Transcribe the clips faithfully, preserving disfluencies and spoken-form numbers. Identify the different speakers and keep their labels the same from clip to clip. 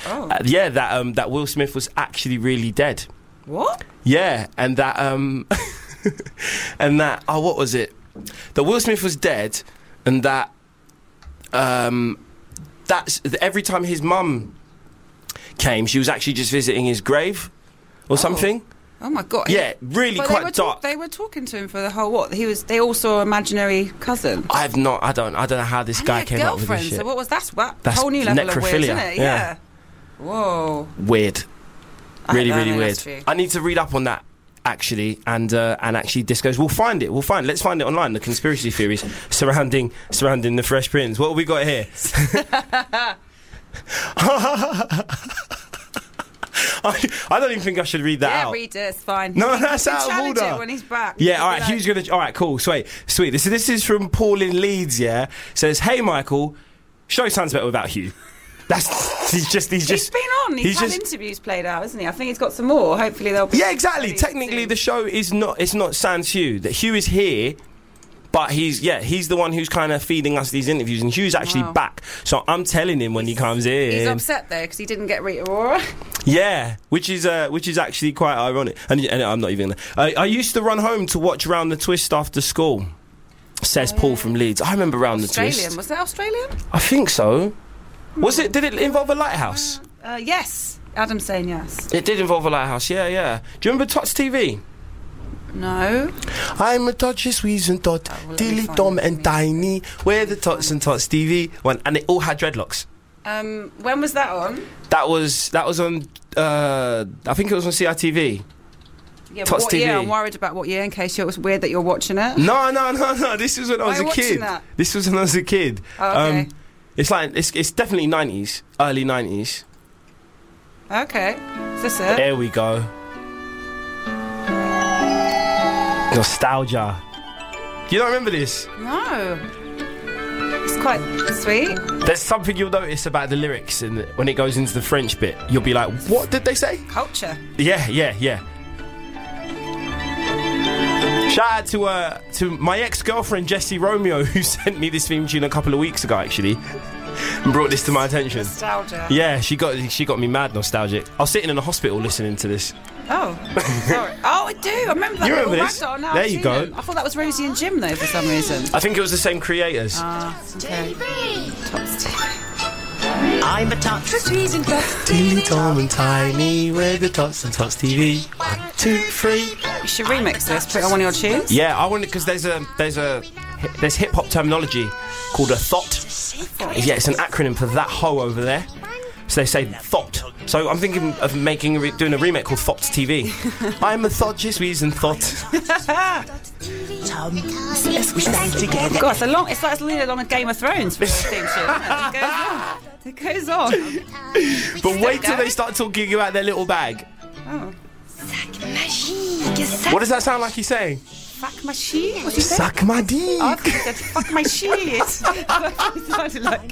Speaker 1: Oh.
Speaker 2: Uh, yeah, that um, that Will Smith was actually really dead.
Speaker 1: What?
Speaker 2: Yeah, and that um, and that oh, what was it? That Will Smith was dead, and that um, that's every time his mum came, she was actually just visiting his grave or
Speaker 1: oh.
Speaker 2: something.
Speaker 1: Oh my God!
Speaker 2: Yeah, really
Speaker 1: but
Speaker 2: quite
Speaker 1: they were
Speaker 2: dark.
Speaker 1: Talk, they were talking to him for the whole what? He was. They all saw imaginary cousin.
Speaker 2: I have not. I don't. I don't know how this
Speaker 1: and
Speaker 2: guy
Speaker 1: he had
Speaker 2: came up with this shit.
Speaker 1: So what was that? What?
Speaker 2: That's
Speaker 1: whole new level of weird,
Speaker 2: necrophilia,
Speaker 1: isn't it?
Speaker 2: yeah.
Speaker 1: Yeah. Whoa.
Speaker 2: Weird.
Speaker 1: I
Speaker 2: Really,
Speaker 1: don't
Speaker 2: really
Speaker 1: know,
Speaker 2: weird.
Speaker 1: that's true.
Speaker 2: I need to read up on that actually, and uh, and actually, discos. We'll find it. We'll find. It. Let's find it online. The conspiracy theories surrounding surrounding the Fresh Prince. What have we got here? I, I don't even think I should read that
Speaker 1: yeah,
Speaker 2: out.
Speaker 1: read it. It's fine.
Speaker 2: No,
Speaker 1: He
Speaker 2: that's
Speaker 1: can
Speaker 2: out of
Speaker 1: challenge
Speaker 2: order.
Speaker 1: it when he's back.
Speaker 2: Yeah, all right.
Speaker 1: Like,
Speaker 2: Hugh's gonna. All right, cool. Sweet, sweet. This this is from Paul in Leeds. Yeah, says, "Hey, Michael, show sounds better without Hugh." That's he's just he's just
Speaker 1: he's been on. He's,
Speaker 2: he's
Speaker 1: had
Speaker 2: just-
Speaker 1: interviews played out, hasn't he? I think he's got some more. Hopefully they'll be.
Speaker 2: Yeah, exactly.
Speaker 1: ready
Speaker 2: Technically,
Speaker 1: soon.
Speaker 2: the show is not. It's not sans Hugh. That Hugh is here, but he's yeah. He's the one who's kind of feeding us these interviews, and Hugh's actually
Speaker 1: Wow.
Speaker 2: back. So I'm telling him when he comes in.
Speaker 1: He's upset though because he didn't get Rita Ora.
Speaker 2: Yeah, which is uh, which is actually quite ironic. And, and I'm not even. I, I used to run home to watch Round the Twist after school. Says
Speaker 1: Oh.
Speaker 2: Paul from Leeds. I remember Round the
Speaker 1: Australian.
Speaker 2: Twist.
Speaker 1: Was that Australian?
Speaker 2: I think so. Was it? Did it involve a lighthouse?
Speaker 1: Uh, yes. Adam's saying yes.
Speaker 2: It did involve a lighthouse. Yeah, yeah. Do you remember Tots T V?
Speaker 1: No.
Speaker 2: I'm a Dodger, Squeeze and Dot,
Speaker 1: Oh, well, let me
Speaker 2: Dilly,
Speaker 1: find
Speaker 2: Dom
Speaker 1: it.
Speaker 2: and Tiny. We're the Tots and Tots T V one, and they all had dreadlocks.
Speaker 1: Um, when was that on?
Speaker 2: That was that was on. Uh, I think it was on C I T V.
Speaker 1: Yeah, but
Speaker 2: Tots
Speaker 1: what
Speaker 2: T V.
Speaker 1: year? I'm worried about what year in case it was weird that you're watching it.
Speaker 2: No, no, no, no. This was when I
Speaker 1: Why
Speaker 2: was
Speaker 1: are you
Speaker 2: a kid.
Speaker 1: watching that?
Speaker 2: This was when I was a kid.
Speaker 1: Oh, okay.
Speaker 2: Um, it's like it's it's definitely nineties, early nineties.
Speaker 1: Okay. Is this it?
Speaker 2: There we go. Nostalgia. You don't remember this?
Speaker 1: No. It's quite sweet.
Speaker 2: There's something you'll notice about the lyrics, and when it goes into the French bit, you'll be like, "What did they say?"
Speaker 1: Culture.
Speaker 2: Yeah, yeah, yeah. Shout out to uh, to my ex-girlfriend Jessie Romeo, who sent me this theme tune a couple of weeks ago, actually, and brought this to my attention.
Speaker 1: Nostalgia.
Speaker 2: Yeah, she got she got me mad nostalgic. I was sitting in a hospital listening to this.
Speaker 1: Oh, sorry. Oh, I do. I remember that.
Speaker 2: You remember
Speaker 1: little
Speaker 2: this?
Speaker 1: ragdoll. Now
Speaker 2: There
Speaker 1: I've
Speaker 2: you
Speaker 1: seen
Speaker 2: go.
Speaker 1: it. I thought that was Rosie and Jim though for some reason.
Speaker 2: I think it was the same creators.
Speaker 1: Ah, okay. Tots T V.
Speaker 3: I'm a Tots, Squeeze and Dot.
Speaker 2: Dilly, Tom and Tiny, we're the Tots and Tots T V. One, two, three.
Speaker 1: You should remix this. Put it on one of your tunes.
Speaker 2: Yeah, I wanted because there's a there's a there's hip hop terminology called a thought. Yeah, it's an acronym for that hoe over there. So they say thought. So I'm thinking of making a re- doing a remake called Thoughts T V. I'm a thought, just reason thought.
Speaker 3: Tom, we stand together.
Speaker 1: God, it's a long. It's like it's really along a Game of Thrones for this theme tune. It goes on. It goes on.
Speaker 2: But wait till they start talking about their little bag.
Speaker 1: Oh.
Speaker 2: What does that sound like he's saying?
Speaker 1: Fuck my shit. What's he saying?
Speaker 2: Suck my dick.
Speaker 1: Oh, I thought he said fuck my shit. It sounded like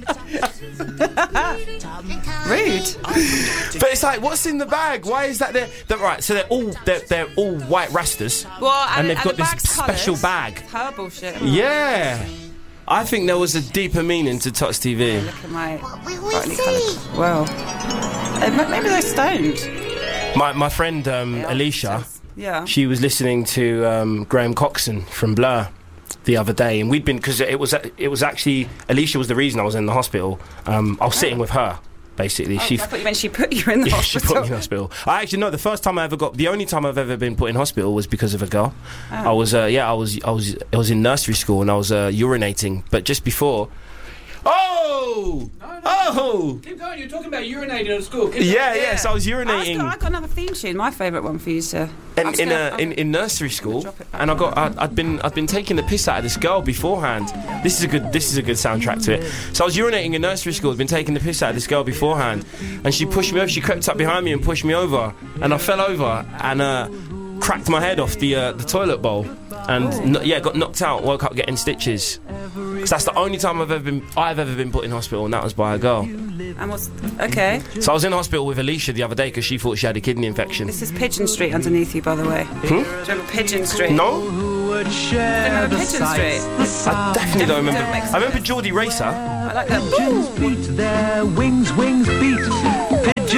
Speaker 1: rude.
Speaker 2: But it's like, what's in the bag? Why is that there? They're, right, so they're all they're, they're all white rastas.
Speaker 1: Well,
Speaker 2: And
Speaker 1: and,
Speaker 2: they've
Speaker 1: and
Speaker 2: got
Speaker 1: the
Speaker 2: this
Speaker 1: bag's
Speaker 2: special
Speaker 1: colours.
Speaker 2: bag.
Speaker 1: It's her bullshit.
Speaker 2: Yeah. I think there was a deeper meaning to Tots T V.
Speaker 1: Look at my brightly coloured. Well, uh, maybe they're stoned.
Speaker 2: My my friend um,
Speaker 1: Yeah.
Speaker 2: Alicia,
Speaker 1: Yeah.
Speaker 2: she was listening to um, Graham Coxon from Blur the other day, and we'd been because it was it was actually Alicia was the reason I was in the hospital. Um, I was sitting with her. Basically,
Speaker 1: Oh,
Speaker 2: she.
Speaker 1: I thought you meant she put you in the
Speaker 2: Yeah, she
Speaker 1: hospital.
Speaker 2: put me in hospital. I actually know the first time I ever got, the only time I've ever been put in hospital was because of a girl.
Speaker 1: Oh.
Speaker 2: I was, uh, yeah, I was, I was, I was in nursery school and I was uh, urinating, but just before. Oh,
Speaker 4: No, no,
Speaker 2: oh,
Speaker 4: Keep going. You're talking about urinating at school. Keep
Speaker 2: yeah,
Speaker 4: going.
Speaker 2: yeah. So I was
Speaker 1: I've
Speaker 2: urinating
Speaker 1: got, I've got another theme tune. My favourite one for you to. I'm
Speaker 2: in
Speaker 1: just
Speaker 2: in,
Speaker 1: gonna-
Speaker 2: a,
Speaker 1: I'm
Speaker 2: in
Speaker 1: gonna-
Speaker 2: in nursery school,
Speaker 1: drop it back
Speaker 2: and I
Speaker 1: on.
Speaker 2: got, I'd, I'd been, I'd been taking the piss out of this girl beforehand. This is a good, this is a good soundtrack to it. So I was urinating in nursery school. I'd been taking the piss out of this girl beforehand, and she pushed me over. She crept up behind me and pushed me over, and I fell over and uh, cracked my head off the uh, the toilet bowl, and no, yeah, got knocked out. Woke up getting stitches. Cause that's the only time I've ever been, I've ever been put in hospital, and that was by a girl.
Speaker 1: And what's okay?
Speaker 2: So I was in hospital with Alicia the other day because she thought she had a kidney infection.
Speaker 1: This is Pigeon Street underneath you, by the way. Do you remember Pigeon Street?
Speaker 2: No,
Speaker 1: Do you remember Pigeon Street?
Speaker 2: I definitely don't remember.
Speaker 1: Don't make
Speaker 2: I remember Geordie Racer.
Speaker 1: I like that.
Speaker 5: Pigeons beat their wings, wings beat.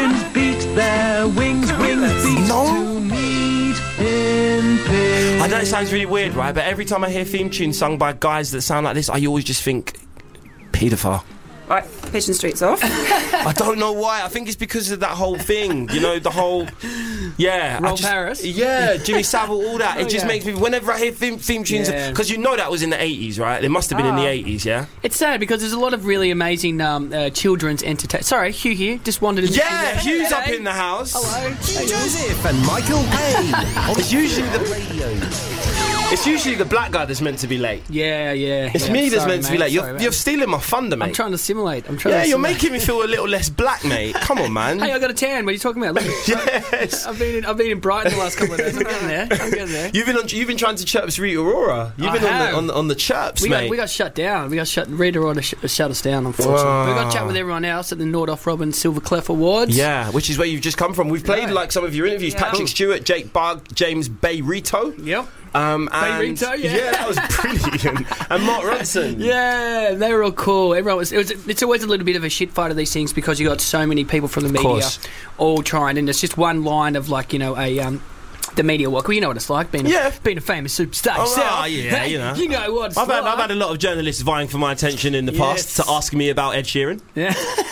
Speaker 2: it sounds really weird, right? But every time I hear theme tunes sung by guys that sound like this, I always just think paedophile.
Speaker 1: Right, Pigeon Street's off.
Speaker 2: I don't know why. I think it's because of that whole thing. You know, the whole... Yeah.
Speaker 5: Roll
Speaker 2: I just-
Speaker 5: Paris?
Speaker 2: Yeah, Jimmy Savile, all that.
Speaker 5: Oh,
Speaker 2: It just
Speaker 5: yeah.
Speaker 2: makes me... Whenever I hear theme, theme tunes...
Speaker 5: Yeah.
Speaker 2: Because you know that was in the eighties, right? It must have been in the
Speaker 1: Ah.
Speaker 2: eighties, yeah?
Speaker 5: It's sad because there's a lot of really amazing um, uh, children's entertainment. Sorry, Hugh here. Just wandered in.
Speaker 2: Yeah, Hugh's up in the house.
Speaker 5: Hello.
Speaker 6: Joseph and Michael Payne.
Speaker 2: It's usually the...
Speaker 6: Radio.
Speaker 2: It's usually the black guy that's meant to be late.
Speaker 5: Yeah, yeah.
Speaker 2: It's
Speaker 5: yeah.
Speaker 2: me that's
Speaker 5: Sorry,
Speaker 2: meant to be
Speaker 5: mate.
Speaker 2: late. You're,
Speaker 5: Sorry, mate.
Speaker 2: you're stealing my thunder, mate.
Speaker 5: I'm trying to simulate. I'm trying
Speaker 2: yeah,
Speaker 5: to
Speaker 2: you're
Speaker 5: simulate.
Speaker 2: making me feel a little less black, mate. Come on, man.
Speaker 5: Hey, I got a tan. What are you talking about? Look,
Speaker 2: Yes.
Speaker 5: I've been in, I've been in Brighton the last couple of days. I'm getting there. I'm getting there.
Speaker 2: You've been on, you've been trying to chirps Rita Ora. You've
Speaker 5: I
Speaker 2: been on
Speaker 5: have.
Speaker 2: the, on, the- on the chirps,
Speaker 5: We
Speaker 2: mate.
Speaker 5: got, we got shut down. We got shut. Rita Order sh- shut us down, unfortunately.
Speaker 2: Wow.
Speaker 5: We got chat with everyone else at the Nordoff Robin Silver Clef Awards.
Speaker 2: Yeah, which is where you've just come from. We've played
Speaker 5: Right.
Speaker 2: like some of your interviews.
Speaker 1: Yeah.
Speaker 2: Patrick Stewart, Jake Bug, James Bayrito.
Speaker 5: Yep.
Speaker 2: Um, and
Speaker 5: Bayrito, yeah.
Speaker 2: that was brilliant. And Mark Ronson.
Speaker 5: Yeah, they were all cool. Everyone was. It was. It's always a little bit of a shit fight of these things because you got so many people from the media
Speaker 2: course.
Speaker 5: all trying, and it's just one line of like you know a um. The media walk. Well, you know what it's like being a,
Speaker 2: Yeah.
Speaker 5: being a famous superstar.
Speaker 2: Oh,
Speaker 5: yourself.
Speaker 2: ah, yeah, you know.
Speaker 5: you know what it's
Speaker 2: I've
Speaker 5: like.
Speaker 2: had, I've had a lot of journalists vying for my attention in the past
Speaker 5: Yes.
Speaker 2: to ask me about Ed Sheeran.
Speaker 5: Yeah,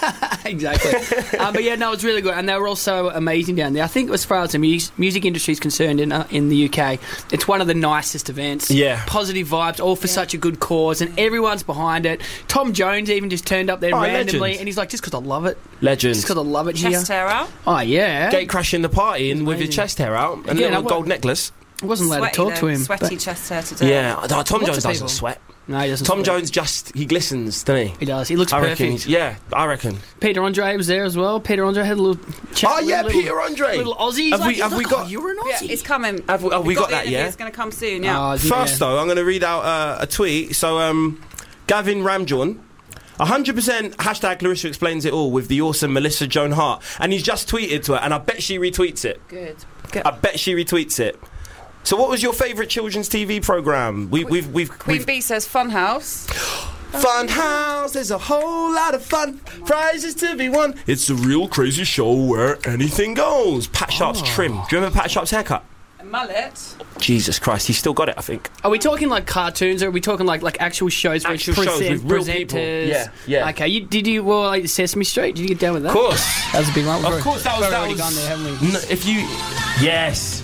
Speaker 5: exactly. um, but yeah, no, it's really good, and they were also amazing down there. I think, as far as the mu- music industry is concerned in uh, in the U K, it's one of the nicest events.
Speaker 2: Yeah.
Speaker 5: positive vibes, all for such a good cause, and everyone's behind it. Tom Jones even just turned up there
Speaker 2: Oh,
Speaker 5: randomly,
Speaker 2: legend.
Speaker 5: and he's like, just because I love it,
Speaker 2: Legend.
Speaker 5: just because I love it here.
Speaker 1: Chest hair out.
Speaker 5: Oh yeah,
Speaker 2: Gate crashing the party and with his
Speaker 5: amazing.
Speaker 2: chest hair out and
Speaker 5: Again,
Speaker 2: a
Speaker 5: I
Speaker 2: little
Speaker 5: wa-
Speaker 2: gold necklace.
Speaker 5: I wasn't allowed
Speaker 1: Sweaty
Speaker 5: to talk
Speaker 1: though,
Speaker 5: to him.
Speaker 1: Sweaty
Speaker 5: but-
Speaker 1: chest hair today.
Speaker 2: Yeah, oh, Tom
Speaker 5: Lots
Speaker 2: Jones
Speaker 5: of
Speaker 2: doesn't
Speaker 5: people.
Speaker 2: sweat.
Speaker 5: No, he doesn't.
Speaker 2: Tom
Speaker 5: sweat.
Speaker 2: Jones just, he glistens, doesn't he?
Speaker 5: He does. He looks
Speaker 2: I reckon.
Speaker 5: perfect.
Speaker 2: he's- Yeah, I reckon.
Speaker 5: Peter Andre was there as well. Peter Andre had a little chat.
Speaker 2: Oh,
Speaker 5: with
Speaker 2: yeah,
Speaker 5: a little,
Speaker 2: Peter Andre.
Speaker 5: Little Aussie. He's
Speaker 2: Have
Speaker 5: like,
Speaker 2: we- have
Speaker 5: look,
Speaker 2: we got-
Speaker 5: oh, you're an
Speaker 1: Yeah,
Speaker 5: Aussie.
Speaker 1: it's coming.
Speaker 2: Have we, oh, we got,
Speaker 1: the
Speaker 2: that,
Speaker 1: interview,
Speaker 2: yeah?
Speaker 1: It's going to come soon, yeah.
Speaker 5: Oh,
Speaker 2: First,
Speaker 5: yeah.
Speaker 2: though, I'm going to read out uh, a tweet. So, um, Gavin Ramjohn, one hundred percent hashtag Clarissa explains it all with the awesome Melissa Joan Hart. And he's just tweeted to her, and I bet she retweets it.
Speaker 1: Good.
Speaker 2: I bet she retweets it. So, what was your favourite children's T V programme? We, we've, we've,
Speaker 1: Queen
Speaker 2: we've
Speaker 1: Bee says Funhouse.
Speaker 2: Fun house, there's a whole lot of fun, prizes to be won. It's a real crazy show where anything goes. Pat Sharp's trim. Do you remember Pat Sharp's haircut?
Speaker 1: A mullet.
Speaker 2: Jesus Christ, he's still got it, I think.
Speaker 5: Are we talking like cartoons, or are we talking like like actual shows? Where
Speaker 2: Actual
Speaker 5: it's
Speaker 2: shows
Speaker 5: present,
Speaker 2: with real people.
Speaker 5: presenters?
Speaker 2: Yeah, yeah.
Speaker 5: Okay, you, did you well like Sesame Street? Did you get down with that?
Speaker 2: Of course.
Speaker 5: That was a big one. We've
Speaker 2: Of
Speaker 5: already-
Speaker 2: course, that was
Speaker 5: we've
Speaker 2: that
Speaker 5: already
Speaker 2: was.
Speaker 5: gone there, haven't we?
Speaker 2: No, if you, yes,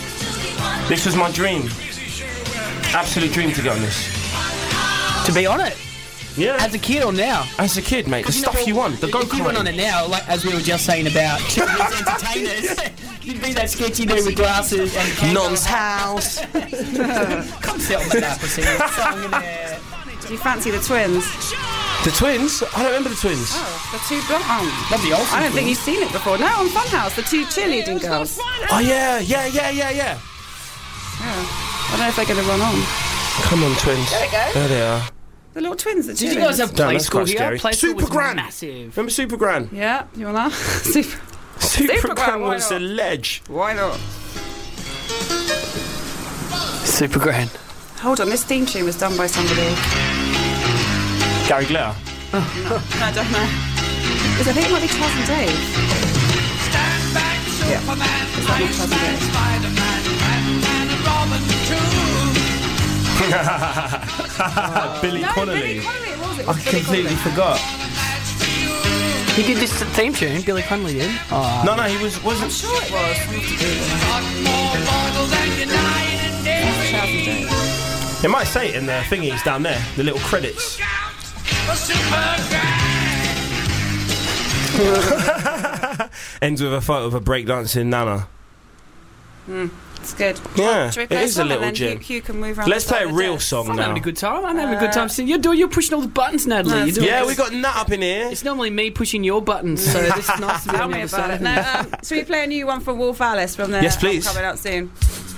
Speaker 2: this was my dream. Absolute dream to get on this.
Speaker 5: To be on it,
Speaker 2: Yeah,
Speaker 5: as a kid or now?
Speaker 2: as a kid, mate, the
Speaker 5: You know,
Speaker 2: stuff you want, the go
Speaker 5: If you went on it now, like as we were just saying about children's entertainers, you'd be that sketchy dude with glasses and camera.
Speaker 2: Non's house.
Speaker 5: Come sit on the lap and sing a song in there.
Speaker 1: Do you fancy the twins?
Speaker 2: The twins? I don't remember the twins.
Speaker 1: Oh, the two blonde. Oh,
Speaker 5: Love the old
Speaker 1: I don't think
Speaker 5: school.
Speaker 1: you've seen it before. No, on Funhouse, the two cheerleading girls.
Speaker 2: Oh yeah, yeah, yeah, yeah, yeah.
Speaker 1: I don't know if they're going to run on.
Speaker 2: Come on, twins.
Speaker 1: There they go.
Speaker 2: There they are.
Speaker 1: The little twins that
Speaker 5: Did you guys have play
Speaker 2: that's
Speaker 5: school
Speaker 2: quite
Speaker 5: here?
Speaker 2: scary.
Speaker 5: Play school was
Speaker 2: Super Gran.
Speaker 5: massive.
Speaker 2: Remember Super Gran?
Speaker 1: Yeah, you want that? Super.
Speaker 2: Super,
Speaker 1: Super
Speaker 2: Gran
Speaker 1: Gran, why
Speaker 2: was
Speaker 1: not?
Speaker 2: a ledge.
Speaker 1: Why not?
Speaker 5: Super grand.
Speaker 1: Hold on, this theme tune was done by somebody.
Speaker 2: Gary Glitter.
Speaker 1: No, I don't know. Is I think it might be Charles and Dave. Yeah. Is that not Charles and Dave?
Speaker 2: Billy
Speaker 1: No,
Speaker 2: Connolly.
Speaker 1: Billy Connolly, it was. It
Speaker 2: I
Speaker 1: was Billy
Speaker 2: completely
Speaker 1: Connolly.
Speaker 2: forgot.
Speaker 5: He did this theme tune, Billy Connolly did. Oh,
Speaker 2: No, no, he was
Speaker 1: I'm
Speaker 2: wasn't.
Speaker 1: sure it was. Charles and Dave.
Speaker 2: It might say it in the thingies down there, the little credits. Ends with a photo of a breakdancing Nana.
Speaker 1: It's good.
Speaker 2: Yeah,
Speaker 1: Should we
Speaker 2: it
Speaker 1: play
Speaker 2: is a
Speaker 1: song
Speaker 2: little
Speaker 1: and then
Speaker 2: gem.
Speaker 1: Hugh, Hugh can move around.
Speaker 2: Let's
Speaker 1: the
Speaker 2: play a
Speaker 1: side of the
Speaker 2: real
Speaker 1: desk?
Speaker 2: song
Speaker 5: I'm having
Speaker 2: now.
Speaker 5: a good time. I'm having a good time. You're doing. You're pushing all the buttons, Natalie.
Speaker 1: No,
Speaker 5: You're
Speaker 1: it's
Speaker 5: doing
Speaker 2: Yeah,
Speaker 5: this.
Speaker 2: we got Nat up in here.
Speaker 5: It's normally me pushing your buttons, so this is nice to be
Speaker 1: Tell
Speaker 5: on the
Speaker 1: me
Speaker 5: other
Speaker 1: about
Speaker 5: side.
Speaker 1: it. No, um, should we play a new one from Wolf Alice from the
Speaker 2: Yes, please.
Speaker 1: coming out soon?